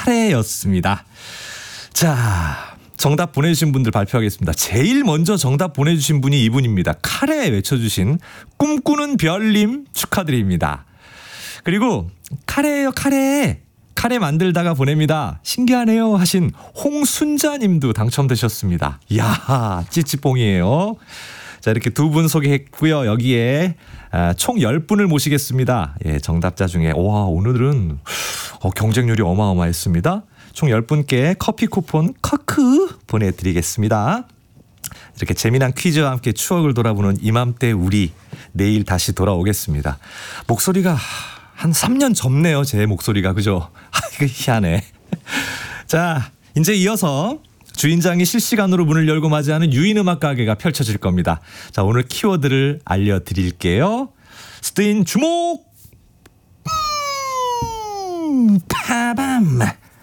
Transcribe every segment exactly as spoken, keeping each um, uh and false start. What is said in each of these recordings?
카레였습니다. 자, 정답 보내주신 분들 발표하겠습니다. 제일 먼저 정답 보내주신 분이 이분입니다. 카레 외쳐주신 꿈꾸는 별님 축하드립니다. 그리고 카레예요 카레 카레 만들다가 보냅니다. 신기하네요 하신 홍순자님도 당첨되셨습니다. 이야, 찌찌뽕이에요. 자, 이렇게 두 분 소개했고요. 여기에 총 열 분을 모시겠습니다. 예, 정답자 중에 와, 오늘은 어, 경쟁률이 어마어마했습니다. 총 열 분께 커피 쿠폰 커크 보내드리겠습니다. 이렇게 재미난 퀴즈와 함께 추억을 돌아보는 이맘때 우리, 내일 다시 돌아오겠습니다. 목소리가 한 삼 년 젊네요. 제 목소리가. 그죠? 아, 이거 희한해. 자, 이제 이어서 주인장이 실시간으로 문을 열고 맞이하는 유인음악 가게가 펼쳐질 겁니다. 자, 오늘 키워드를 알려드릴게요. 스트인 주목! 음, 파밤!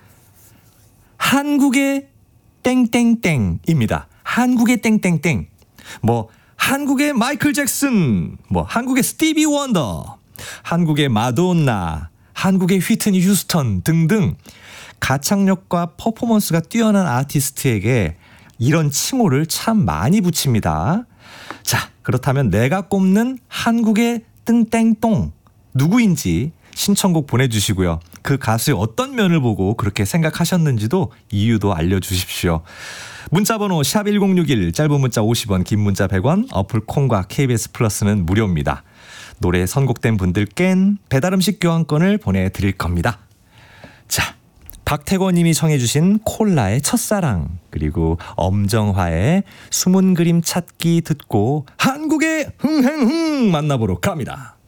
한국의 땡땡땡입니다. 한국의 땡땡땡. 뭐 한국의 마이클 잭슨, 뭐 한국의 스티비 원더, 한국의 마돈나, 한국의 휘트니 휴스턴 등등 가창력과 퍼포먼스가 뛰어난 아티스트에게 이런 칭호를 참 많이 붙입니다. 자, 그렇다면 내가 꼽는 한국의 땡땡똥 누구인지 신청곡 보내주시고요. 그 가수의 어떤 면을 보고 그렇게 생각하셨는지도 이유도 알려주십시오. 문자번호 샵 일공육일, 짧은 문자 오십 원, 긴 문자 백 원, 어플 콩과 케이비에스 플러스는 무료입니다. 노래 선곡된 분들께는 배달음식 교환권을 보내드릴 겁니다. 자, 박태권 님이 청해 주신 콜라의 첫사랑, 그리고 엄정화의 숨은 그림 찾기 듣고 한국의 흥행흥 만나보러 갑니다.